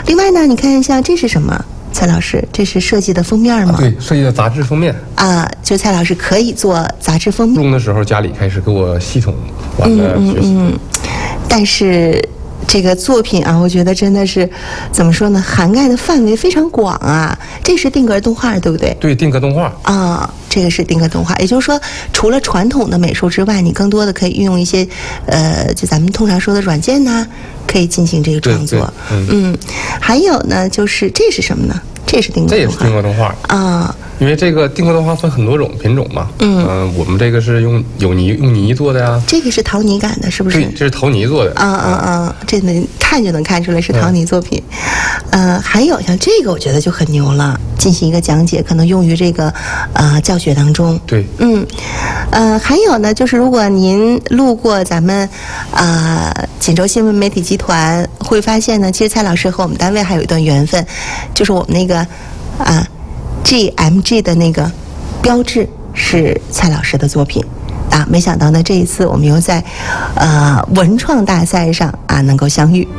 另外呢，你看像这是什么？蔡老师，这是设计的封面吗？ 对，设计的杂志封面啊，就蔡老师可以做杂志封面。 中的时候，家里开始给我系统完了学习。 但是这个作品啊，我觉得真的是怎么说呢？涵盖的范围非常广啊。这是定格动画，对不对？ 对，定格动画啊，这个是定格动画。也就是说，除了传统的美术之外，你更多的可以运用一些就咱们通常说的软件呐，可以进行这个创作。还有呢，就是这是什么呢？这是定格动画。这也是定格动画啊。 因为这个定格动画分很多种品种嘛，我们这个是用泥做的呀。 这个是陶泥感的，是不是？ 对，这是陶泥做的。 这能看就能看出来是陶泥作品。还有像这个，我觉得就很牛了，进行一个讲解，可能用于这个教学当中。 对， 还有呢，就是如果您路过咱们锦州新闻媒体集团，会发现呢，其实蔡老师和我们单位还有一段缘分，就是我们那个GMG 的那个标志是蔡老师的作品啊，没想到呢，这一次我们又在文创大赛上能够相遇。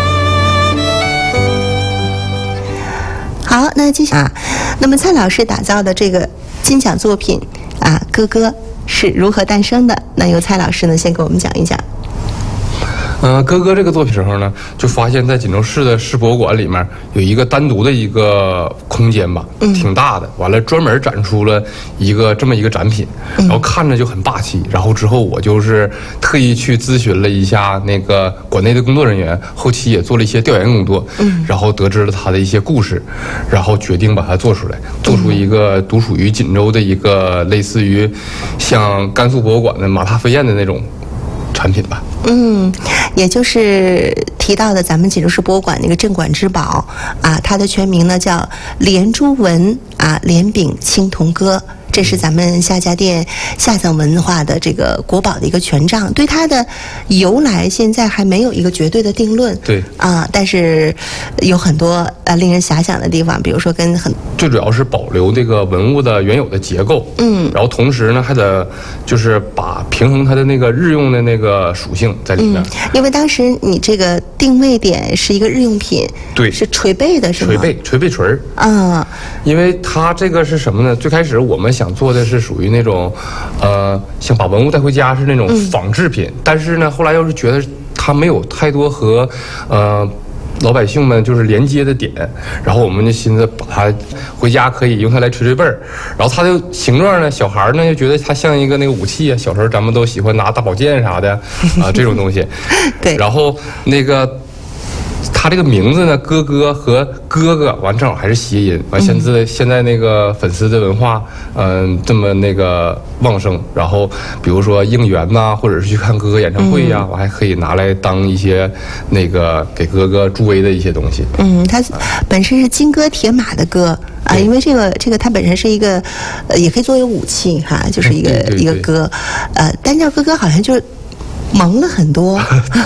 好，那接下来那么蔡老师打造的这个金奖作品哥哥是如何诞生的？那由蔡老师呢先给我们讲一讲。 哥哥这个作品时候呢，就发现在锦州市的市博物馆里面有一个单独的一个空间吧，挺大的，完了专门展出了这么一个展品，然后看着就很霸气。然后之后我就是特意去咨询了一下那个馆内的工作人员，后期也做了一些调研工作，然后得知了他的一些故事，然后决定把它做出来，做出一个独属于锦州的一个类似于像甘肃博物馆的马踏飞燕的那种产品吧。 也就是提到的咱们锦州市博物馆那个镇馆之宝它的全名呢叫连珠纹连柄青铜戈。这是咱们夏家店下层文化的这个国宝的一个权杖，对它的由来现在还没有一个绝对的定论。 对但是有很多令人遐想的地方，比如说最主要是保留这个文物的原有的结构，然后同时呢还得就是把平衡它的那个日用的那个属性在里面。 因为当时你这个定位点是一个日用品， 对， 是捶背的，是吗？ 捶背锤因为它这个是什么呢？最开始我们想做的是属于那种，想把文物带回家是那种仿制品，但是呢，后来又是觉得它没有太多和老百姓们就是连接的点，然后我们就寻思把它回家可以用它来捶背儿，然后它的形状呢，小孩呢就觉得它像一个那个武器小时候咱们都喜欢拿大宝剑啥的这种东西， 对， 然后那个。他这个名字呢，哥哥和哥哥完正好还是谐音，完现在那个粉丝的文化，这么那个旺盛，然后比如说应援呐，或者是去看哥哥演唱会呀，我还可以拿来当一些那个给哥哥助威的一些东西。 它本身是金戈铁马的戈因为这个它本身是一个，也可以作为武器哈，就是一个戈，单叫哥哥好像就是萌了很多。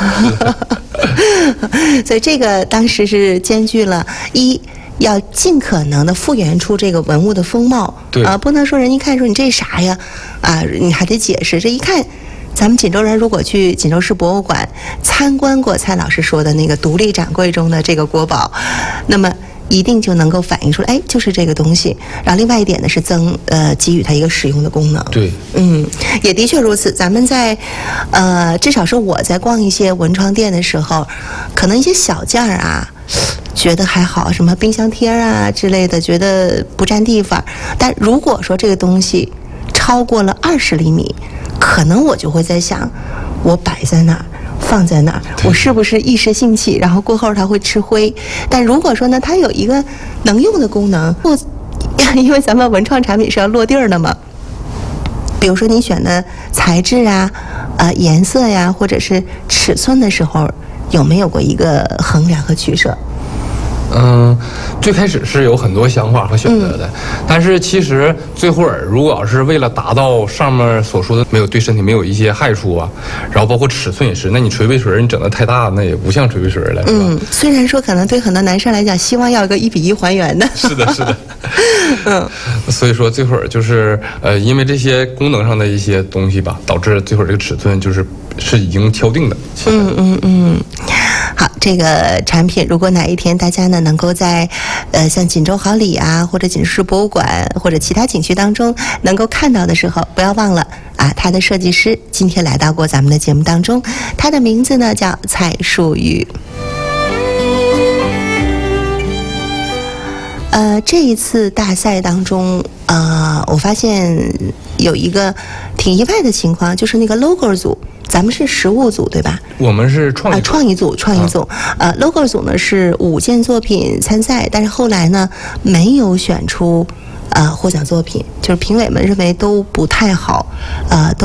所以这个当时是兼具了要尽可能的复原出这个文物的风貌， 对不能说人一看说你这啥呀你还得解释。这一看，咱们锦州人如果去锦州市博物馆参观过蔡老师说的那个独立展柜中的这个国宝，那么一定就能够反映出来，就是这个东西。然后另外一点呢是给予它一个使用的功能。 对， 也的确如此。咱们在至少是我在逛一些文创店的时候，可能一些小件儿觉得还好，什么冰箱贴之类的，觉得不占地方。但如果说这个东西超过了20厘米，可能我就会在想，我摆在哪儿？放在哪儿？我是不是一时兴起，然后过后它会吃灰？但如果说呢，它有一个能用的功能，因为咱们文创产品是要落地儿的嘛。比如说你选的材质颜色呀，或者是尺寸的时候，有没有过一个衡量和取舍？ 最开始是有很多想法和选择的，但是其实最后如果要是为了达到上面所说的对身体没有一些害处然后包括尺寸也是，那你捶背锤你整得太大，那也不像捶背锤了，是吧？ 虽然说可能对很多男生来讲，希望要一个1:1还原的。 是的。所以说最后就是因为这些功能上的一些东西吧，导致最后这个尺寸是已经敲定的。 好， 这个产品，如果哪一天大家呢能够在像锦州好礼啊，或者锦州市博物馆或者其他景区当中能够看到的时候，不要忘了啊，它的设计师今天来到过咱们的节目当中，他的名字呢叫蔡淑玉。这一次大赛当中，我发现有一个挺意外的情况，就是那个 logo 组，咱们是实物组对吧？ 我们是创意组。 创意组。logo 组呢是5件作品参赛，但是后来呢没有选出获奖作品，就是评委们认为都不太好，都